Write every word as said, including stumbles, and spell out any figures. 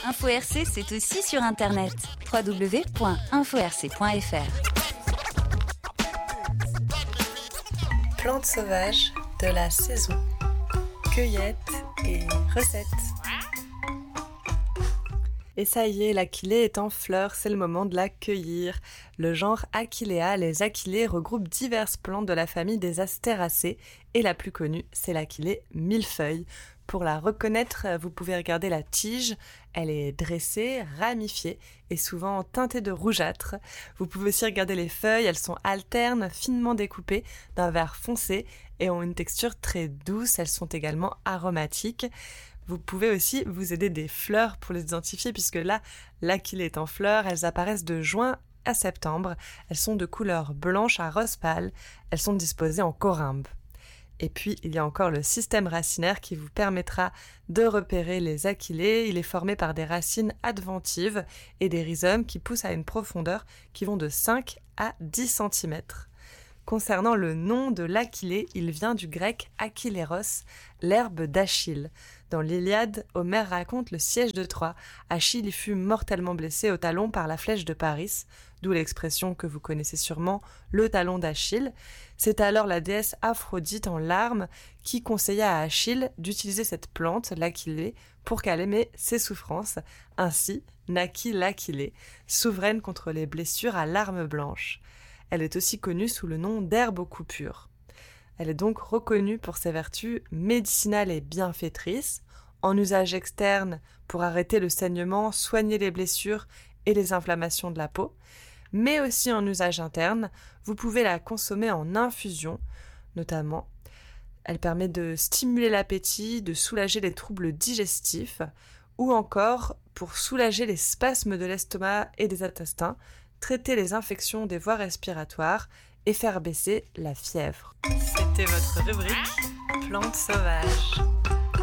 Info R C, c'est aussi sur Internet. w w w point info r c point f r. Plantes sauvages de la saison. Cueillette et recettes. Et ça y est, l'achillée est en fleur, c'est le moment de la cueillir. Le genre Achillea, les achillées regroupent diverses plantes de la famille des astéracées et la plus connue, c'est l'achillée millefeuille. Pour la reconnaître, vous pouvez regarder la tige, elle est dressée, ramifiée et souvent teintée de rougeâtre. Vous pouvez aussi regarder les feuilles, elles sont alternes, finement découpées, d'un vert foncé et ont une texture très douce, elles sont également aromatiques. Vous pouvez aussi vous aider des fleurs pour les identifier puisque là, l'achillée est en fleurs, elles apparaissent de juin à septembre, elles sont de couleur blanche à rose pâle, elles sont disposées en corymbes. Et puis, il y a encore le système racinaire qui vous permettra de repérer les achillées. Il est formé par des racines adventives et des rhizomes qui poussent à une profondeur qui vont de cinq à dix centimètres. Concernant le nom de l'achillée, il vient du grec achilleros, l'herbe d'Achille. Dans l'Iliade, Homère raconte le siège de Troie. Achille y fut mortellement blessé au talon par la flèche de Paris, d'où l'expression que vous connaissez sûrement, le talon d'Achille. C'est alors la déesse Aphrodite en larmes qui conseilla à Achille d'utiliser cette plante, l'achillée, pour calmer ses souffrances. Ainsi naquit l'achillée, souveraine contre les blessures à larmes blanches. Elle est aussi connue sous le nom d'herbe aux coupures. Elle est donc reconnue pour ses vertus médicinales et bienfaitrices, en usage externe pour arrêter le saignement, soigner les blessures et les inflammations de la peau, mais aussi en usage interne. Vous pouvez la consommer en infusion, notamment. Elle permet de stimuler l'appétit, de soulager les troubles digestifs, ou encore pour soulager les spasmes de l'estomac et des intestins, traiter les infections des voies respiratoires et faire baisser la fièvre. C'était votre rubrique Plantes sauvages.